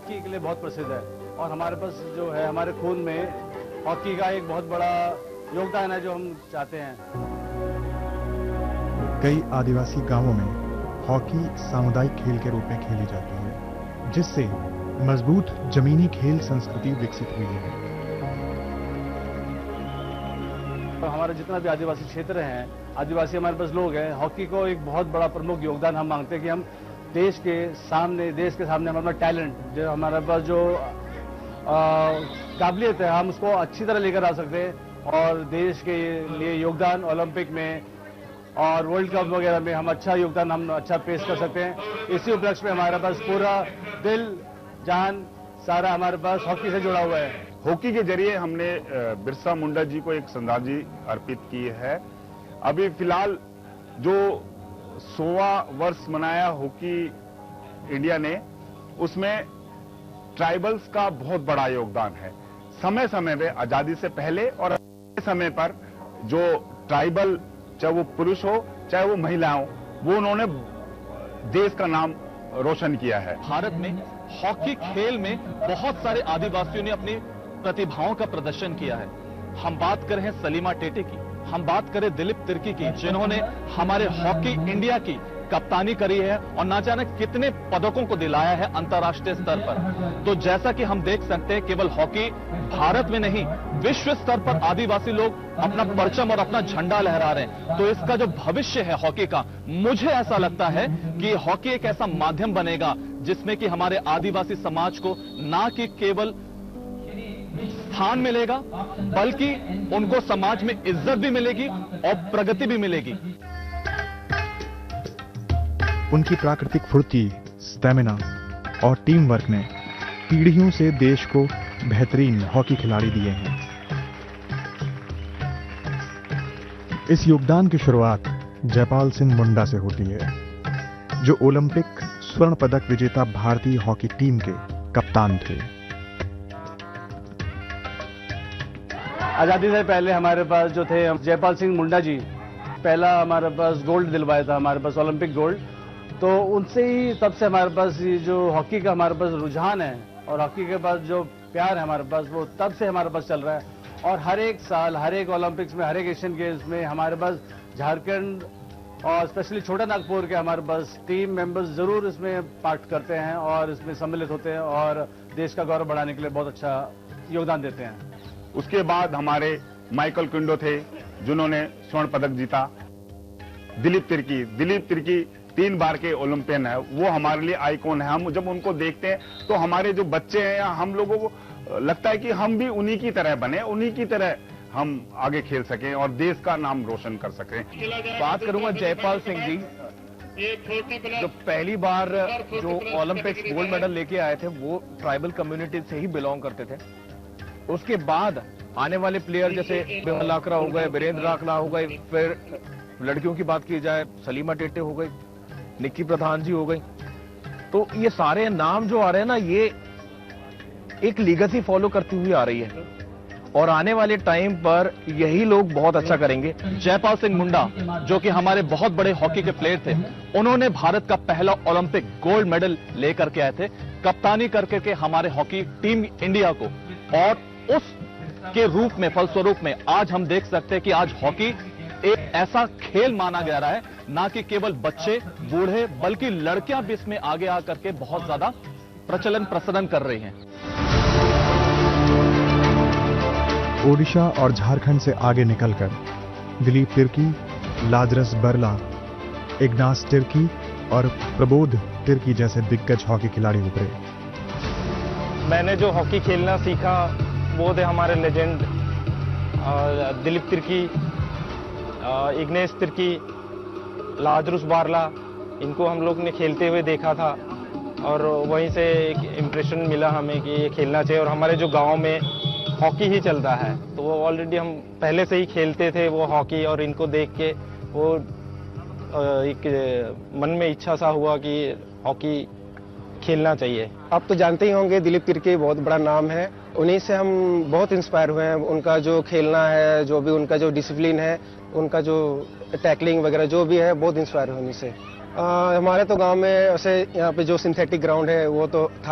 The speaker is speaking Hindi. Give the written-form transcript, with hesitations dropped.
हॉकी के लिए बहुत प्रसिद्ध है और हमारे पास जो है हमारे खून में हॉकी का एक बहुत बड़ा योगदान है जो हम चाहते हैं। कई आदिवासी गांवों में हॉकी सामुदायिक खेल के रूप में खेली जाती है, जिससे मजबूत जमीनी खेल संस्कृति विकसित हुई है। हमारे जितना भी आदिवासी क्षेत्र हैं, आदिवासी हमारे पास लोग हैं, हॉकी को एक बहुत बड़ा प्रमुख योगदान हम मांगते हैं कि हम देश के सामने हमारा टैलेंट, जो हमारे पास जो काबिलियत है, हम उसको अच्छी तरह लेकर आ सकते हैं और देश के लिए योगदान ओलंपिक में और वर्ल्ड कप वगैरह में हम अच्छा पेश कर सकते हैं। इसी उपलक्ष्य में हमारे पास पूरा दिल जान सारा हमारे पास हॉकी से जुड़ा हुआ है। हॉकी के जरिए हमने बिरसा मुंडा जी को एक श्रद्धांजलि अर्पित की है। अभी फिलहाल जो 100वां वर्ष मनाया हॉकी इंडिया ने, उसमें ट्राइबल्स का बहुत बड़ा योगदान है। समय समय में, आजादी से पहले और समय पर, जो ट्राइबल, चाहे वो पुरुष हो चाहे वो महिला हो, वो उन्होंने देश का नाम रोशन किया है। भारत में हॉकी खेल में बहुत सारे आदिवासियों ने अपनी प्रतिभाओं का प्रदर्शन किया है। हम बात करें सलीमा टेटे की, हम बात करें दिलीप तिर्की की, जिन्होंने हमारे हॉकी इंडिया की कप्तानी करी है और ना जाने कितने पदकों को दिलाया है अंतर्राष्ट्रीय स्तर पर। तो जैसा कि हम देख सकते हैं, केवल हॉकी भारत में नहीं, विश्व स्तर पर आदिवासी लोग अपना परचम और अपना झंडा लहरा रहे हैं। तो इसका जो भविष्य है हॉकी का, मुझे ऐसा लगता है कि हॉकी एक ऐसा माध्यम बनेगा जिसमें कि हमारे आदिवासी समाज को ना कि केवल स्थान मिलेगा, बल्कि उनको समाज में इज्जत भी मिलेगी और प्रगति भी मिलेगी। उनकी प्राकृतिक फुर्ती, स्टैमिना और टीम वर्क ने पीढ़ियों से देश को बेहतरीन हॉकी खिलाड़ी दिए हैं। इस योगदान की शुरुआत जयपाल सिंह मुंडा से होती है, जो ओलंपिक स्वर्ण पदक विजेता भारतीय हॉकी टीम के कप्तान थे। आजादी से पहले हमारे पास जो थे जयपाल सिंह मुंडा जी, पहला हमारे पास गोल्ड दिलवाया था, हमारे पास ओलंपिक गोल्ड। तो उनसे ही तब से हमारे पास ये जो हॉकी का हमारे पास रुझान है और हॉकी के पास जो प्यार है हमारे पास, वो तब से हमारे पास चल रहा है। और हर एक साल, हर एक ओलंपिक्स में, हर एक एशियन गेम्स में हमारे पास झारखंड और स्पेशली छोटा नागपुर के हमारे पास टीम मेंबर्स जरूर इसमें पार्ट करते हैं और इसमें सम्मिलित होते हैं और देश का गौरव बढ़ाने के लिए बहुत अच्छा योगदान देते हैं। उसके बाद हमारे माइकल किंडो थे, जिन्होंने स्वर्ण पदक जीता। दिलीप तिर्की 3 बार के ओलंपियन है, वो हमारे लिए आइकॉन है। हम जब उनको देखते हैं तो हमारे जो बच्चे हैं या हम लोगों को लगता है कि हम भी उन्हीं की तरह बने, उन्हीं की तरह हम आगे खेल सकें और देश का नाम रोशन कर सकें। बात करूंगा जयपाल सिंह जी, जो पहली बार जो ओलंपिक्स गोल्ड मेडल लेके आए थे, वो ट्राइबल कम्युनिटी से ही बिलोंग करते थे। उसके बाद आने वाले प्लेयर जैसे बिमल लाकरा हो गए, वीरेंद्र लाकरा हो गए, फिर लड़कियों की बात की जाए सलीमा टेटे हो गई, निक्की प्रधान जी हो गई। तो ये सारे नाम जो आ रहे हैं ना, ये एक लीगेसी फॉलो करती हुई आ रही है और आने वाले टाइम पर यही लोग बहुत अच्छा करेंगे। जयपाल सिंह मुंडा, जो कि हमारे बहुत बड़े हॉकी के प्लेयर थे, उन्होंने भारत का पहला ओलंपिक गोल्ड मेडल लेकर के आए थे, कप्तानी करके के हमारे हॉकी टीम इंडिया को। और उस के रूप में, फलस्वरूप में आज हम देख सकते हैं कि आज हॉकी एक ऐसा खेल माना जा रहा है, ना कि केवल बच्चे बूढ़े, बल्कि लड़कियां भी इसमें आगे आकर के बहुत ज्यादा प्रचलन कर रही हैं। ओडिशा और झारखंड से आगे निकलकर दिलीप तिर्की, लाजरस बरला, इग्नास तिर्की और प्रबोध तिर्की जैसे दिग्गज हॉकी खिलाड़ी उभरे। मैंने जो हॉकी खेलना सीखा वो थे हमारे legend Dilip Tirkey, igneous Tirkey, Lazarus Barla. इनको हम लोग ने खेलते हुए देखा था और वहीं से एक इम्प्रेशन मिला हमें कि ये खेलना चाहिए। और हमारे जो गांव में हॉकी ही चलता है, तो वो ऑलरेडी हम पहले से ही खेलते थे वो हॉकी, और इनको देख के वो एक मन में इच्छा सा हुआ कि हॉकी खेलना चाहिए। आप तो जानते ही होंगे, दिलीप तिर्की बहुत बड़ा नाम है, उन्हीं से हम बहुत इंस्पायर हुए हैं। उनका जो खेलना है, जो भी उनका जो डिसिप्लिन है, उनका जो टैकलिंग वगैरह जो भी है, बहुत इंस्पायर हुए उन्हीं से। हमारे तो गांव में ऐसे यहाँ पे जो सिंथेटिक ग्राउंड है वो तो था